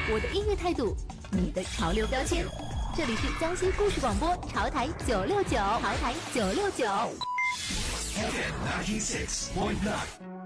我的音乐态度，你的潮流标签。这里是江西故事广播潮台969，潮台969。 FM 96.9